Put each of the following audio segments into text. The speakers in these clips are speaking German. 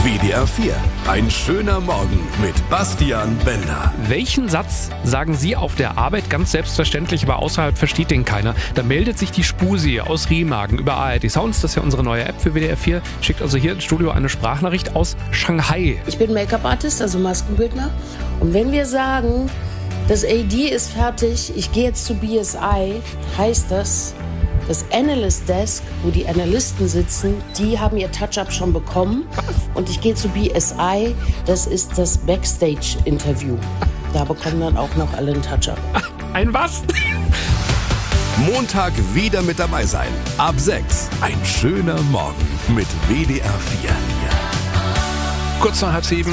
WDR 4. Ein schöner Morgen mit Bastian Bender. Welchen Satz sagen Sie auf der Arbeit ganz selbstverständlich, aber außerhalb versteht den keiner? Da meldet sich die Spusi aus Remagen über ARD Sounds, das ist ja unsere neue App für WDR 4, schickt also hier ins Studio eine Sprachnachricht aus Shanghai. Ich bin Make-up-Artist, also Maskenbildner. Und wenn wir sagen, das AD ist fertig, ich gehe jetzt zu BSI, heißt das Analyst Desk, wo die Analysten sitzen, die haben ihr Touch-Up schon bekommen. Und ich gehe zu BSI, das ist das Backstage-Interview. Da bekommen dann auch noch alle einen Touch-Up. Ein was? Montag wieder mit dabei sein. Ab 6. Ein schöner Morgen mit WDR 4. Kurz nach 6:30.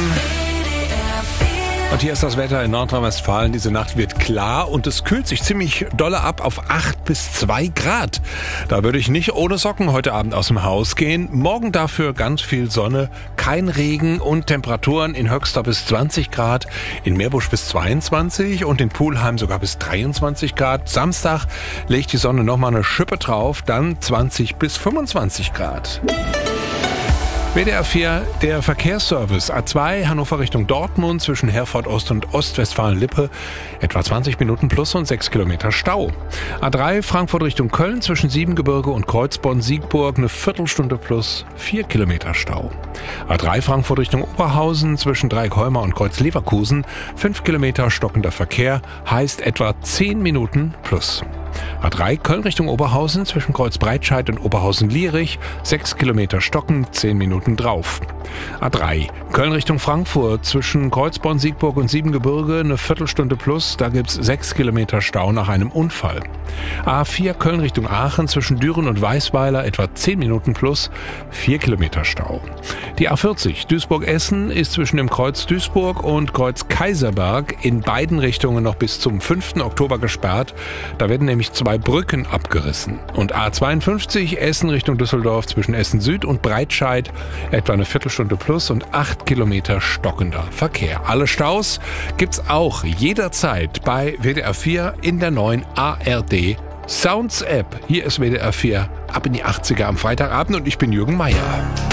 Und hier ist das Wetter in Nordrhein-Westfalen. Diese Nacht wird klar und es kühlt sich ziemlich dolle ab auf 8 bis 2 Grad. Da würde ich nicht ohne Socken heute Abend aus dem Haus gehen. Morgen dafür ganz viel Sonne, kein Regen und Temperaturen in Höxter bis 20 Grad, in Meerbusch bis 22 und in Pulheim sogar bis 23 Grad. Samstag legt die Sonne nochmal eine Schippe drauf, dann 20 bis 25 Grad. WDR 4, der Verkehrsservice. A2 Hannover Richtung Dortmund zwischen Herford Ost und Ostwestfalen-Lippe. Etwa 20 Minuten plus und 6 Kilometer Stau. A3 Frankfurt Richtung Köln zwischen Siebengebirge und Kreuzborn-Siegburg. Eine Viertelstunde plus 4 Kilometer Stau. A3 Frankfurt Richtung Oberhausen zwischen Dreieckholmer und Kreuz-Leverkusen. 5 Kilometer stockender Verkehr heißt etwa 10 Minuten plus. A3 Köln Richtung Oberhausen zwischen Kreuz Breitscheid und Oberhausen-Lierich, 6 Kilometer stocken, 10 Minuten drauf. A3 Köln Richtung Frankfurt zwischen Kreuzborn-Siegburg und Siebengebirge, eine Viertelstunde plus, da gibt's 6 Kilometer Stau nach einem Unfall. A4 Köln Richtung Aachen zwischen Düren und Weißweiler, etwa 10 Minuten plus, 4 Kilometer Stau. Die A40 Duisburg-Essen ist zwischen dem Kreuz Duisburg und Kreuz Kaiserberg in beiden Richtungen noch bis zum 5. Oktober gesperrt. Da werden nämlich 2 Brücken abgerissen. Und A52 Essen Richtung Düsseldorf zwischen Essen Süd und Breitscheid etwa eine Viertelstunde plus und 8 Kilometer stockender Verkehr. Alle Staus gibt's auch jederzeit bei WDR 4 in der neuen ARD Sounds App. Hier ist WDR 4 ab in die 80er am Freitagabend und ich bin Jürgen Meier.